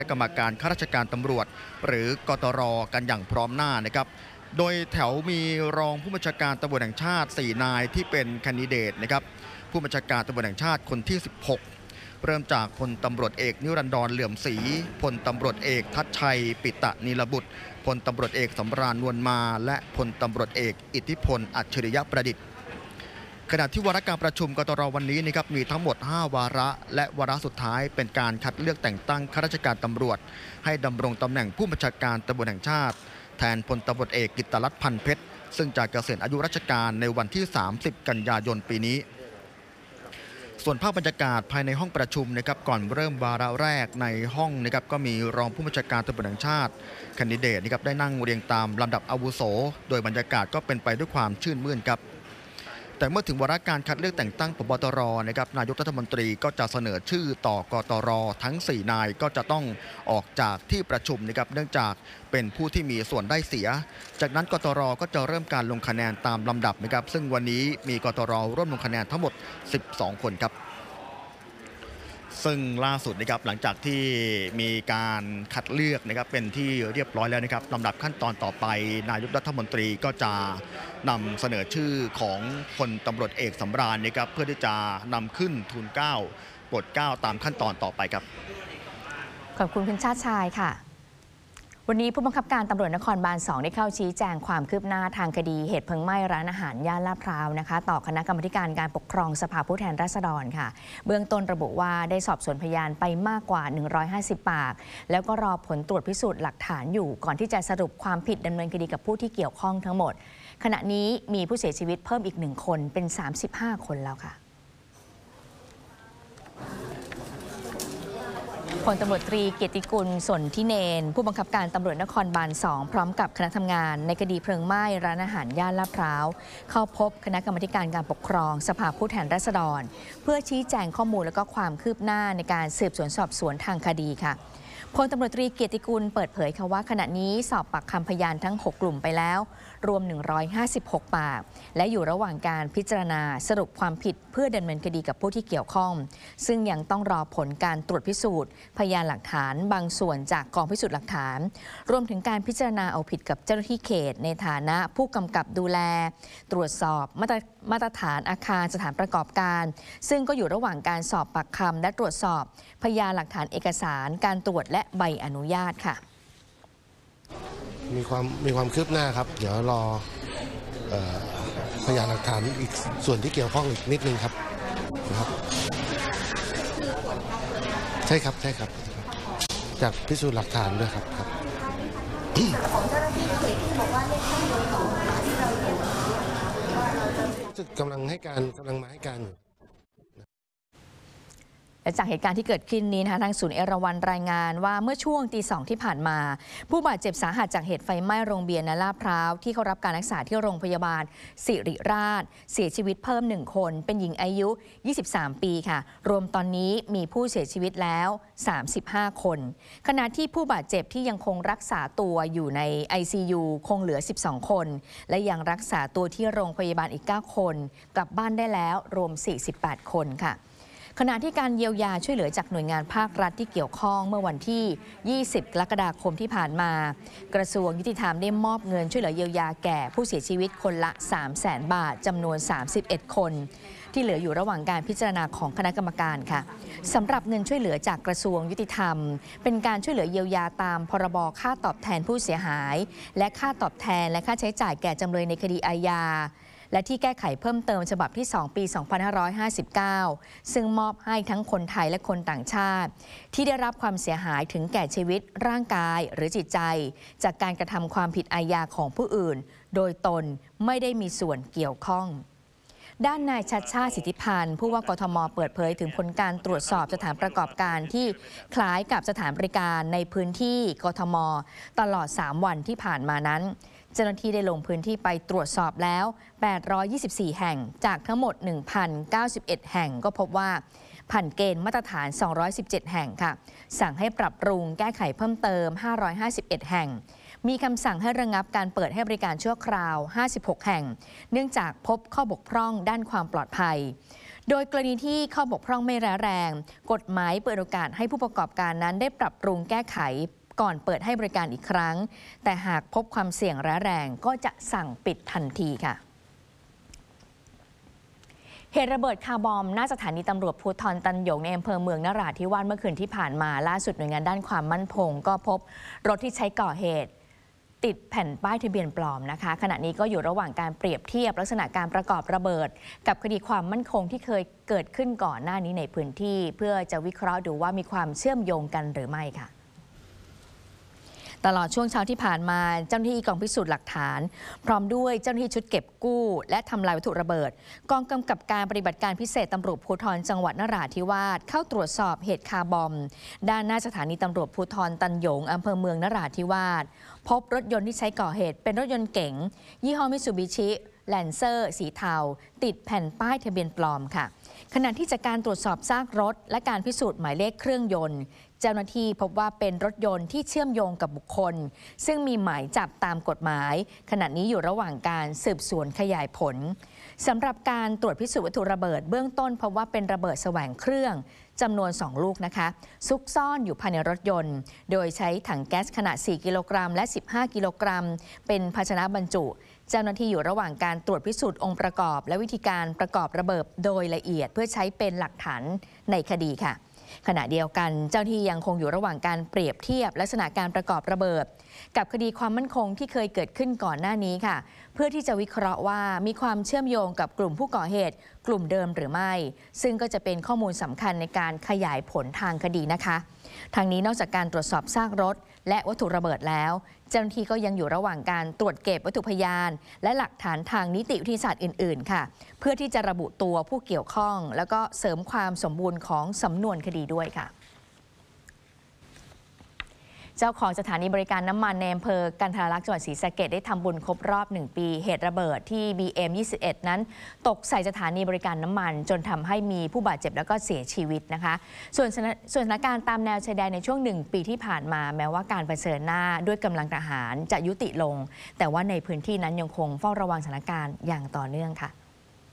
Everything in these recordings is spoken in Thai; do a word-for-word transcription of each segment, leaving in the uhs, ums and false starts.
กรรมการข้าราชการตำรวจหรือกตรกันอย่างพร้อมหน้านะครับโดยแถวมีรองผู้บัญชาการตำรวจแห่งชาติสี่นายที่เป็นแคนดิเดตนะครับผู้บัญชาการตำรวจแห่งชาติคนที่สิบหกเริ่มจากพลตำรวจเอกนิรันดรเหลื่อมศรีพลตำรวจเอกทัชชัยปิตะนีลบุตรพลตำรวจเอกสำราญนวลมาและพลตำรวจเอกอิทธิพลอัจฉริยะประดิษฐ์ขณะที่วาระการประชุมกตรวันนี้นะครับมีทั้งหมดห้าวาระและวาระสุดท้ายเป็นการคัดเลือกแต่งตั้งข้าราชการตำรวจให้ดำรงตำแหน่งผู้บัญชาการตำรวจแห่งชาติแทนพลตำรวจเอกกิตติรัตน์พันเพชรซึ่งจะเกษียณอายุราชการในวันที่สามสิบกันยายนปีนี้ส่วนภาพบรรยากาศภายในห้องประชุมนะครับก่อนเริ่มวาระแรกในห้องนะครับก็มีรองผู้บัญชาการตำรวจแห่งชาติแคนดิเดตนะครับได้นั่งเรียงตามลำดับอาวุโสโดยบรรยากาศก็เป็นไปด้วยความชื่นมื่นครับแต่เมื่อถึงวาระการคัดเลือกแต่งตั้งผบ.ตร.นะครับนายกรัฐมนตรีก็จะเสนอชื่อต่อกตร.ทั้งสี่นายก็จะต้องออกจากที่ประชุมนะครับเนื่องจากเป็นผู้ที่มีส่วนได้เสียจากนั้นกตร.ก็จะเริ่มการลงคะแนนตามลำดับนะครับซึ่งวันนี้มีกตร.ร่วมลงคะแนนทั้งหมดสิบสองคนครับซึ่งล่าสุดนะครับหลังจากที่มีการคัดเลือกนะครับเป็นที่เรียบร้อยแล้วนะครับลำดับขั้นตอนต่อไปนายกรัฐมนตรีก็จะนำเสนอชื่อของพลตำรวจเอกสำราญนะครับเพื่อที่จะนำขึ้นทูลเกล้าโปรดเกล้าตามขั้นตอนต่อไปครับขอบคุณคุณชาติชายค่ะวันนี้ผู้บังคับการตำรวจนครบาลสองได้เข้าชี้แจงความคืบหน้าทางคดีเหตุเพลิงไหม้ร้านอาหารย่านลาดพร้าวนะคะต่อคณะกรรมการการปกครองสภาผู้แทนราษฎรค่ะเบื้องต้นระบุว่าได้สอบสวนพยานไปมากกว่าหนึ่งร้อยห้าสิบปากแล้วก็รอผลตรวจพิสูจน์หลักฐานอยู่ก่อนที่จะสรุปความผิดดำเนินคดีกับผู้ที่เกี่ยวข้องทั้งหมดขณะนี้มีผู้เสียชีวิตเพิ่มอีกหนึ่งคนเป็นสามสิบห้าคนแล้วค่ะพลตำรวจตรีเกียรติกุลสนธิเนนผู้บังคับการตำรวจนครบาลสองพร้อมกับคณะทำงานในคดีเพลิงไหม้ร้านอาหารย่านลาดพร้าวเข้าพบคณะกรรมการการปกครองสภาผู้แทนราษฎรเพื่อชี้แจงข้อมูลและก็ความคืบหน้าในการสืบสวนสอบสวนทางคดีค่ะพลตำรวจตรีเกียรติกุลเปิดเผยค่ะว่าขณะนี้สอบปากคำพยานทั้งหกกลุ่มไปแล้วรวมหนึ่งร้อยห้าสิบหกปากและอยู่ระหว่างการพิจารณาสรุปความผิดเพื่อดำเนินคดีกับผู้ที่เกี่ยวข้องซึ่งยังต้องรอผลการตรวจพิสูจน์พยานหลักฐานบางส่วนจากกองพิสูจน์หลักฐานรวมถึงการพิจารณาเอาผิดกับเจ้าหน้าที่เขตในฐานะผู้กำกับดูแลตรวจสอบมาตรมาตรฐานอาคารสถานประกอบการซึ่งก็อยู่ระหว่างการสอบปากคำและตรวจสอบพยานหลักฐานเอกสารการตรวจและใบอนุญาตค่ะมีความมีความคืบหน้าครับเดี๋ยวรอเอ่อพยานหลักฐานอีกส่วนที่เกี่ยวข้องอีกนิดนึงครับนะครับใช่ครับใช่ครับจากพิสูจน์หลักฐานด้วยครับครับของเจ้าหน้าที่เขตที่บอกว่าเลขที่โดยของที่เราเห็นกำลังให้การกำลังมาให้การและจากเหตุการณ์ที่เกิดขึ้นนี้นะคะทางศูนย์เอราวัณรายงานว่าเมื่อช่วงตีสองที่ผ่านมาผู้บาดเจ็บสาหัสจากเหตุไฟไหม้โรงเบียร์ณลาดพร้าวที่เขารับการรักษาที่โรงพยาบาลสิริราชเสียชีวิตเพิ่มหนึ่งคนเป็นหญิงอายุยี่สิบสามปีค่ะรวมตอนนี้มีผู้เสียชีวิตแล้วสามสิบห้าคนขณะที่ผู้บาดเจ็บที่ยังคงรักษาตัวอยู่ใน ไอ ซี ยู คงเหลือสิบสองคนและยังรักษาตัวที่โรงพยาบาลอีกเก้าคนกลับบ้านได้แล้วรวมสี่สิบแปดคนค่ะขณะที่การเยียวยาช่วยเหลือจากหน่วยงานภาครัฐที่เกี่ยวข้องเมื่อวันที่ยี่สิบกรกฎาคมที่ผ่านมากระทรวงยุติธรรมได้มอบเงินช่วยเหลือเยียวยาแก่ผู้เสียชีวิตคนละ สามแสน บาทจำนวนสามสิบเอ็ดคนที่เหลืออยู่ระหว่างการพิจารณาของคณะกรรมการค่ะสำหรับเงินช่วยเหลือจากกระทรวงยุติธรรมเป็นการช่วยเหลือเยียวยาตามพรบค่าตอบแทนผู้เสียหายและค่าตอบแทนและค่าใช้จ่ายแก่จำเลยในคดีอาญาและที่แก้ไขเพิ่มเติมฉบับที่สองปีสองพันห้าร้อยห้าสิบเก้าซึ่งมอบให้ทั้งคนไทยและคนต่างชาติที่ได้รับความเสียหายถึงแก่ชีวิตร่างกายหรือจิตใจจากการกระทำความผิดอาญาของผู้อื่นโดยตนไม่ได้มีส่วนเกี่ยวข้องด้านนายชัชชาติสิทธิพันธ์ผู้ว่ากทมเปิดเผยถึงผลการตรวจสอบสถานประกอบการที่คล้ายกับสถานบริการในพื้นที่กทมตลอดสามวันที่ผ่านมานั้นเจ้าหน้าที่ได้ลงพื้นที่ไปตรวจสอบแล้วแปดร้อยยี่สิบสี่แห่งจากทั้งหมด หนึ่งพันเก้าสิบเอ็ด แห่งก็พบว่าผ่านเกณฑ์มาตรฐานสองร้อยสิบเจ็ดแห่งค่ะสั่งให้ปรับปรุงแก้ไขเพิ่มเติมห้าร้อยห้าสิบเอ็ดแห่งมีคำสั่งให้ระงับการเปิดให้บริการชั่วคราวห้าสิบหกแห่งเนื่องจากพบข้อบกพร่องด้านความปลอดภัยโดยกรณีที่ข้อบกพร่องไม่ร้ายแรงกฎหมายเปิดโอกาสให้ผู้ประกอบการนั้นได้ปรับปรุงแก้ไขก่อนเปิดให้บริการอีกครั้งแต่หากพบความเสี่ยงร้ายแรงก็จะสั่งปิดทันทีค่ะเหตุระเบิดคาร์บอมหน้าสถานีตำรวจภูธรตันหยงในอำเภอเมืองนราธิวาสเมื่อคืนที่ผ่านมาล่าสุดหน่วยงานด้านความมั่นคงก็พบรถที่ใช้ก่อเหตุติดแผ่นป้ายทะเบียนปลอมนะคะขณะนี้ก็อยู่ระหว่างการเปรียบเทียบลักษณะการประกอบระเบิดกับคดีความมั่นคงที่เคยเกิดขึ้นก่อนหน้านี้ในพื้นที่เพื่อจะวิเคราะห์ดูว่ามีความเชื่อมโยงกันหรือไม่ค่ะตลอดช่วงเช้าที่ผ่านมาเจ้าหน้าที่กองพิสูจน์หลักฐานพร้อมด้วยเจ้าหน้าที่ชุดเก็บกู้และทำลายวัตถุระเบิดกองกำกับการปฏิบัติการพิเศษตำรวจภูธรจังหวัดนราธิวาสเข้าตรวจสอบเหตุคาร์บอมด้านหน้าสถานีตำรวจภูธรตันหยงอำเภอเมืองนราธิวาสพบรถยนต์ที่ใช้ก่อเหตุเป็นรถยนต์เก๋งยี่ห้อมิตซูบิชิแลนเซอร์สีเทาติดแผ่นป้ายทะเบียนปลอมค่ะขณะที่จากการตรวจสอบซากรถและการพิสูจน์หมายเลขเครื่องยนต์เจ้าหน้าที่พบว่าเป็นรถยนต์ที่เชื่อมโยงกับบุคคลซึ่งมีหมายจับตามกฎหมายขณะนี้อยู่ระหว่างการสืบสวนขยายผลสำหรับการตรวจพิสูจน์วัตถุระเบิดเบื้องต้นพบว่าเป็นระเบิดแสวงเครื่องจำนวนสองลูกนะคะซุกซ่อนอยู่ภายในรถยนต์โดยใช้ถังแก๊สขนาดสี่กิโลกรัมและสิบห้ากิโลกรัมเป็นภาชนะบรรจุเจ้าหน้าที่อยู่ระหว่างการตรวจพิสูจน์องค์ประกอบและวิธีการประกอบระเบิดโดยละเอียดเพื่อใช้เป็นหลักฐานในคดีค่ะขณะเดียวกันเจ้าหน้าที่ยังคงอยู่ระหว่างการเปรียบเทียบลักษณะการประกอบระเบิดกับคดีความมั่นคงที่เคยเกิดขึ้นก่อนหน้านี้ค่ะเพื่อที่จะวิเคราะห์ว่ามีความเชื่อมโยงกับกลุ่มผู้ก่อเหตุกลุ่มเดิมหรือไม่ซึ่งก็จะเป็นข้อมูลสำคัญในการขยายผลทางคดีนะคะทางนี้นอกจากการตรวจสอบซากรถและวัตถุระเบิดแล้วเจ้าหน้าที่ก็ยังอยู่ระหว่างการตรวจเก็บวัตถุพยานและหลักฐานทางนิติวิทยาศาสตร์อื่นๆค่ะเพื่อที่จะระบุตัวผู้เกี่ยวข้องแล้วก็เสริมความสมบูรณ์ของสำนวนคดีด้วยค่ะเจ้าของสถานีบริการน้ำมันในอำเภอกันทราลักษณ์จังหวัดศรีสะเกษได้ทำบุญครบรอบหนึ่งปีเหตุระเบิดที่ บี เอ็ม ยี่สิบเอ็ด นั้นตกใส่สถานีบริการน้ำมันจนทำให้มีผู้บาดเจ็บแล้วก็เสียชีวิตนะคะส่วนส่วนสถานการณ์ตามแนวชายแดนในช่วงหนึ่งปีที่ผ่านมาแม้ว่าการเผชิญหน้าด้วยกำลังทหารจะยุติลงแต่ว่าในพื้นที่นั้นยังคงเฝ้าระวังสถานการณ์อย่างต่อเนื่องค่ะ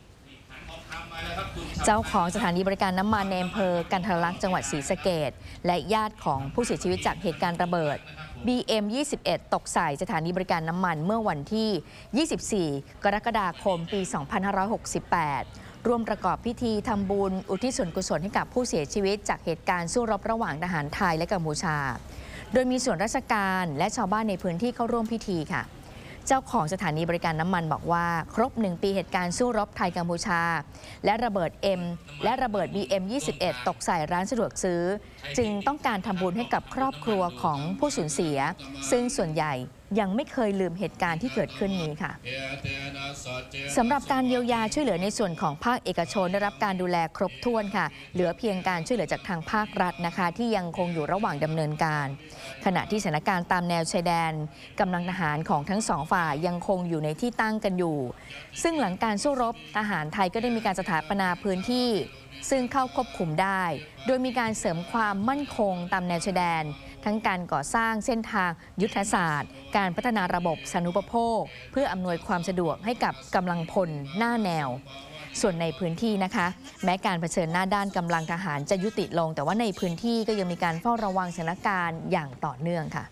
เจ้าของสถานีบริการน้ำมันในอำเภอกันทรลักษณ์จังหวัดศรีสะเกษและญาติของผู้เสียชีวิตจากเหตุการณ์ระเบิด บี เอ็ม ยี่สิบเอ็ด ตกใส่สถานีบริการน้ำมันเมื่อวันที่ ยี่สิบสี่ กรกฎาคม ปี สองพันห้าร้อยหกสิบแปด ร่วมประกอบพิธีทำบุญอุทิศส่วนกุศลให้กับผู้เสียชีวิตจากเหตุการณ์สู้รบระหว่างทหารไทยและกัมพูชาโดยมีส่วนราชการและชาวบ้านในพื้นที่เข้าร่วมพิธีค่ะเจ้าของสถานีบริการน้ำมันบอกว่าครบหนึ่งปีเหตุการณ์สู้รบไทยกัมพูชาและระเบิด M และระเบิด บี เอ็ม ยี่สิบเอ็ด ตกใส่ร้านสะดวกซื้อจึงต้องการทำบุญให้กับครอบครัวของผู้สูญเสียซึ่งส่วนใหญ่ยังไม่เคยลืมเหตุการณ์ที่เกิดขึ้นนี้ค่ะสำหรับการเยียวยาช่วยเหลือในส่วนของภาคเอกชนได้รับการดูแลครบถ้วนค่ะเหลือเพียงการช่วยเหลือจากทางภาครัฐนะคะที่ยังคงอยู่ระหว่างดำเนินการขณะที่สถานการณ์ตามแนวชายแดนกำลังทหารของทั้งสองฝ่ายยังคงอยู่ในที่ตั้งกันอยู่ซึ่งหลังการสู้รบทหารไทยก็ได้มีการสถาปนาพื้นที่ซึ่งเข้าควบคุมได้โดยมีการเสริมความมั่นคงตามแนวชายแดนทั้งการก่อสร้างเส้นทางยุทธศาสตร์การพัฒนาระบบสาธารณูปโภคเพื่ออำนวยความสะดวกให้กับกำลังพลหน้าแนวส่วนในพื้นที่นะคะแม้การเผชิญหน้าด้านกำลังทหารจะยุติลงแต่ว่าในพื้นที่ก็ยังมีการเฝ้าระวังสถานการณ์อย่างต่อเนื่องค่ะ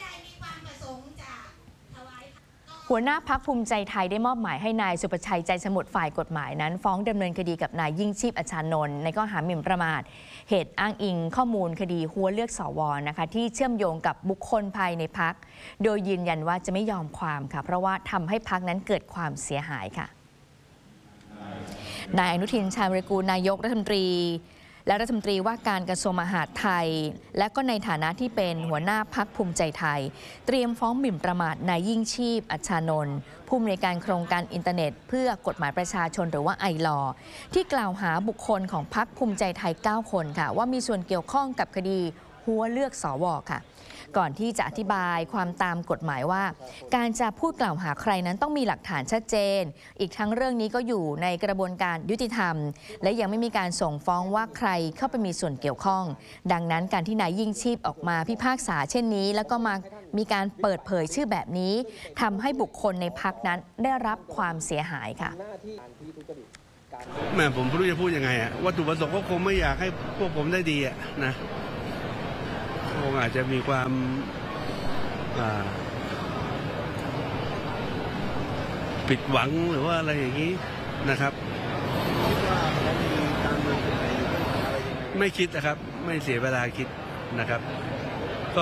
หัวหน้าพรรคภูมิใจไทยได้มอบหมายให้นายสุประชัยใจสมุทรฝ่ายกฎหมายนั้นฟ้องดำเนินคดีกับนายยิ่งชีพอัชชานนท์ในข้อหาหมิ่นประมาทเหตุอ้างอิงข้อมูลคดีหัวเลือกสวนะคะที่เชื่อมโยงกับบุคคลภายในพรรคโดยยืนยันว่าจะไม่ยอมความค่ะเพราะว่าทำให้พรรคนั้นเกิดความเสียหายค่ะนายอนุทินชาญวิรากูลนายกรัฐมนตรีและรัฐมนตรีว่าการกระทรวงมหาดไทยและก็ในฐานะที่เป็นหัวหน้าพรรคภูมิใจไทยเตรียมฟ้องหมิ่นประมาทนายยิ่งชีพอัชชานนท์ผู้อำนวยการโครงการอินเทอร์เน็ตเพื่อกฎหมายประชาชนหรือว่าไอลอที่กล่าวหาบุคคลของพรรคภูมิใจไทยเก้าคนค่ะว่ามีส่วนเกี่ยวข้องกับคดีหัวเลือกสวค่ะก่อนที่จะอธิบายความตามกฎหมายว่าการจะพูดกล่าวหาใครนั้นต้องมีหลักฐานชัดเจนอีกทั้งเรื่องนี้ก็อยู่ในกระบวนการยุติธรรมและยังไม่มีการส่งฟ้องว่าใครเข้าไปมีส่วนเกี่ยวข้องดังนั้นการที่นายยิ่งชีพออกมาพิพากษาเช่นนี้แล้วก็มามีการเปิดเผยชื่อแบบนี้ทำให้บุคคลในพรรคนั้นได้รับความเสียหายค่ะแม่ผมไม่รู้จะพูดยังไงอะวัตถุประสงค์ก็คงไม่อยากให้พวกผมได้ดีอะนะคงอาจจะมีความผิดหวังหรือว่าอะไรอย่างนี้นะครับไม่คิดนะครับไม่เสียเวลาคิดนะครับก็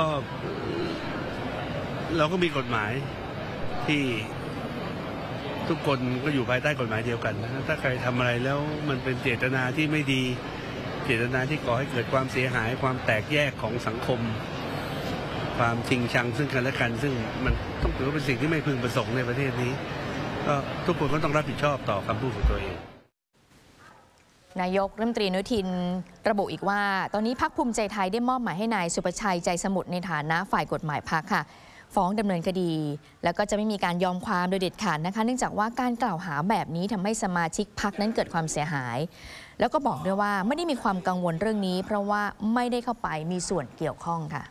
เราก็มีกฎหมายที่ทุกคนก็อยู่ภายใต้กฎหมายเดียวกันนะถ้าใครทำอะไรแล้วมันเป็นเจตนาที่ไม่ดีเจตนาที่ก่อให้เกิดความเสียหายความแตกแยกของสังคมความชิงชังซึ่งกันและกันซึ่งมันต้องถือว่าเป็นสิ่งที่ไม่พึงประสงค์ในประเทศนี้ก็ทุกคนก็ต้องรับผิดชอบต่อคำพูดของตัวเองนายกรัฐมนตรีอนุทินระบุอีกว่าตอนนี้พรรคภูมิใจไทยได้มอบหมายให้นายสุประชัยใจสมุทรในฐานะฝ่ายกฎหมายพรรคค่ะฟ้องดำเนินคดีแล้วก็จะไม่มีการยอมความโดยเด็ดขาดนะคะเนื่องจากว่าการกล่าวหาแบบนี้ทำให้สมาชิกพรรคนั้นเกิดความเสียหายแล้วก็บอกด้วยว่าไม่ได้มีความกังวลเรื่องนี้เพราะว่าไม่ได้เข้าไปมีส่วนเกี่ยวข้องค่ะ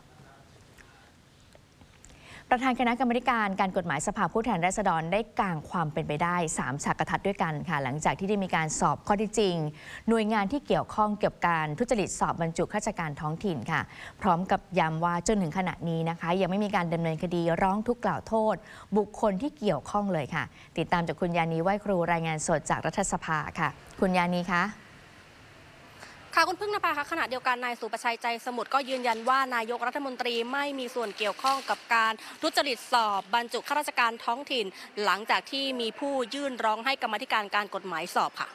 ประธานคณะกรรมการการกฎหมายสภาผู้แทนราษฎรได้กางความเป็นไปได้สามฉากทัดด้วยกันค่ะหลังจากที่ได้มีการสอบข้อเท็จจริงหน่วยงานที่เกี่ยวข้องเกี่ยวกับการทุจริตสอบบรรจุข้าราชการท้องถิ่นค่ะพร้อมกับย้ำว่าจนถึงขณะนี้นะคะยังไม่มีการดำเนินคดีร้องทุกข์กล่าวโทษบุคคลที่เกี่ยวข้องเลยค่ะติดตามจากคุณยานีไหว้ครูรายงานสดจากรัฐสภาค่ะคุณยานีคะค่ะคุณพึ่งนภาคะขณะเดียวกันนายสุประชัยใจสมุทรก็ยืนยันว่านายกรัฐมนตรีไม่มีส่วนเกี่ยวข้องกับการทุจริตสอบบรรจุข้าราชการท้องถิ่นหลังจากที่มีผู้ยื่นร้องให้กรรมาธิการการกฎหมายสอบค่ะ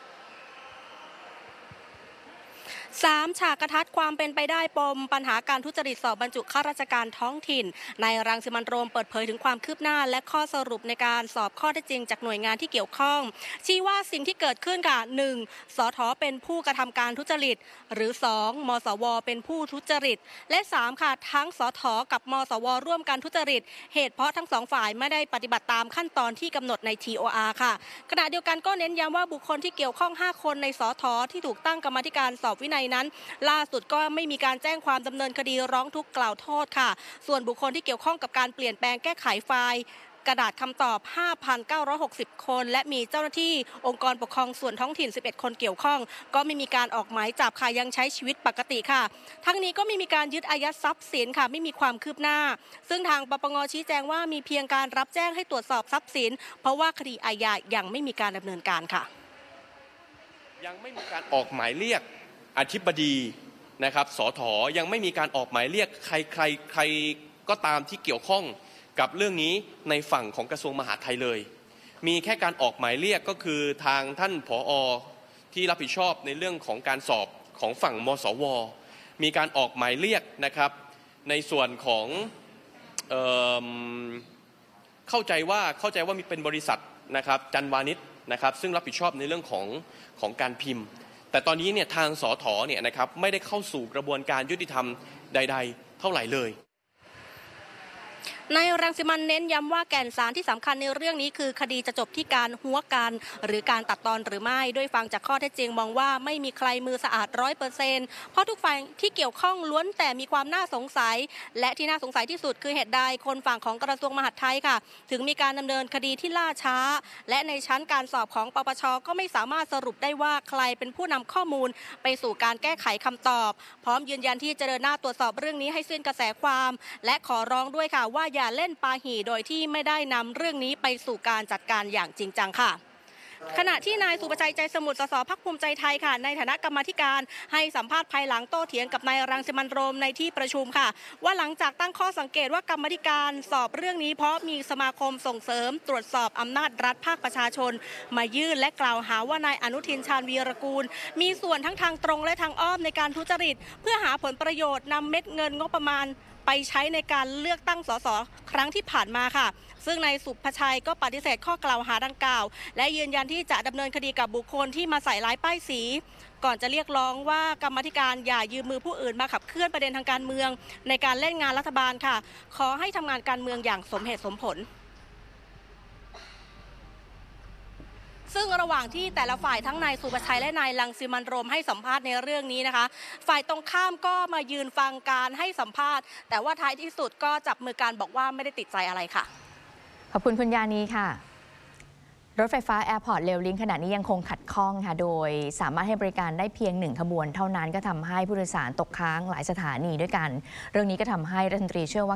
สามฉากทัดความเป็นไปได้ปมปัญหาการทุจริตสอบบรรจุข้าราชการท้องถิ่นนายรังสิมันต์โรมเปิดเผยถึงความคืบหน้าและข้อสรุปในการสอบข้อเท็จจริงจากหน่วยงานที่เกี่ยวข้องชี้ว่าสิ่งที่เกิดขึ้นค่ะ หนึ่ง สท.เป็นผู้กระทำการทุจริตหรือ สอง มสว.เป็นผู้ทุจริตและ สาม ค่ะทั้งสท.กับมสว.ร่วมกันทุจริตเหตุเพราะทั้งสองฝ่ายไม่ได้ปฏิบัติตามขั้นตอนที่กำหนดใน ที โอ อาร์ ค่ะขณะเดียวกันก็เน้นย้ำว่าบุคคลที่เกี่ยวข้องห้าคนในสท.ที่ถูกตั้งกรรมาธิการสอบวินัยนั้นล่าสุดก็ไม่มีการแจ้งความดำเนินคดีร้องทุกข์กล่าวโทษค่ะส่วนบุคคลที่เกี่ยวข้องกับการเปลี่ยนแปลงแก้ไขไฟล์กระดาษคำตอบ ห้าพันเก้าร้อยหกสิบ คนและมีเจ้าหน้าที่องค์กรปกครองส่วนท้องถิ่นสิบเอ็ดคนเกี่ยวข้องก็ไม่มีการออกหมายจับค่ะยังใช้ชีวิตปกติค่ะทั้งนี้ก็ไม่มีการยึดอายัดทรัพย์สินค่ะไม่มีความคืบหน้าซึ่งทางปปงชี้แจงว่ามีเพียงการรับแจ้งให้ตรวจสอบทรัพย์สินเพราะว่าคดีอาญายังไม่มีการดำเนินการค่ะยังไม่มีการออกหมายเรียกอธิบดีนะครับสท.ยังไม่มีการออกหมายเรียกใครใครใครก็ตามที่เกี่ยวข้องกับเรื่องนี้ในฝั่งของกระทรวงมหาดไทยเลยมีแค่การออกหมายเรียกก็คือทางท่านผอ.ที่รับผิดชอบในเรื่องของการสอบของฝั่งมสว.มีการออกหมายเรียกนะครับในส่วนของเอ่อเข้าใจว่าเข้าใจว่ามีเป็นบริษัทนะครับจันวานิชนะครับซึ่งรับผิดชอบในเรื่องของของการพิมพ์แต่ตอนนี้เนี่ยทางสท.เนี่ยนะครับไม่ได้เข้าสู่กระบวนการยุติธรรมใดๆเท่าไหร่เลยนายรังสิมันต์เน้นย้ำว่าแก่นสารที่สำคัญในเรื่องนี้คือคดีจะจบที่การหัวกันหรือการตัดตอนหรือไม่ด้วยฟังจากข้อเท็จจริงมองว่าไม่มีใครมือสะอาดร้อยเปอร์เซ็นต์เพราะทุกฝ่ายที่เกี่ยวข้องล้วนแต่มีความน่าสงสัยและที่น่าสงสัยที่สุดคือเหตุใดคนฝั่งของกระทรวงมหาดไทยค่ะถึงมีการดำเนินคดีที่ล่าช้าและในชั้นการสอบของปปช.ก็ไม่สามารถสรุปได้ว่าใครเป็นผู้นำข้อมูลไปสู่การแก้ไขคำตอบพร้อมยืนยันที่จะเดินหน้าตรวจสอบเรื่องนี้ให้สิ้นกระแสความและขอร้องด้วยค่ะว่าอย่าเล่นปาหีโดยที่ไม่ได้นำเรื่องนี้ไปสู่การจัดการอย่างจริงจังค่ะขณะที่นายสุประชัยใจสมุทรสสพรรคภูมิใจไทยค่ะในฐานะกรรมาธิการให้สัมภาษณ์ภายหลังโต้เถียงกับนายรังสิมันต์โรมในที่ประชุมค่ะว่าหลังจากตั้งข้อสังเกตว่ากรรมาธิการสอบเรื่องนี้เพราะมีสมาคมส่งเสริมตรวจสอบอำนาจรัฐภาคประชาชนมายื่นและกล่าวหาว่านายอนุทินชาญวีรกูลมีส่วนทั้งทางตรงและทางอ้อมในการทุจริตเพื่อหาผลประโยชน์นำเม็ดเงินงบประมาณไปใช้ในการเลือกตั้งสสครั้งที่ผ่านมาค่ะซึ่งนายสุภชัยก็ปฏิเสธข้อกล่าวหาดังกล่าวและยืนยันที่จะดำเนินคดีกับบุคคลที่มาใส่ร้ายป้ายสีก่อนจะเรียกร้องว่ากรรมาธิการอย่ายืมมือผู้อื่นมาขับเคลื่อนประเด็นทางการเมืองในการเล่นงานรัฐบาลค่ะขอให้ทำงานการเมืองอย่างสมเหตุสมผลซึ่งระหว่างที่แต่ละฝ่ายทั้งนายสุประชัยและนายรังสิมันต์โรมให้สัมภาษณ์ในเรื่องนี้นะคะฝ่ายตรงข้ามก็มายืนฟังการให้สัมภาษณ์แต่ว่าท้ายที่สุดก็จับมือกันบอกว่าไม่ได้ติดใจอะไรค่ะขอบคุณคุณยานีค่ะรถไฟฟ้า Airport Rail Link ขณะนี้ยังคงขัดข้องค่ะโดยสามารถให้บริการได้เพียงหนึ่งขบวนเท่านั้นก็ทำให้ผู้โดยสารตกค้างหลายสถานีด้วยกันเรื่องนี้ก็ทำให้รัฐมนตรีเชื่อว่า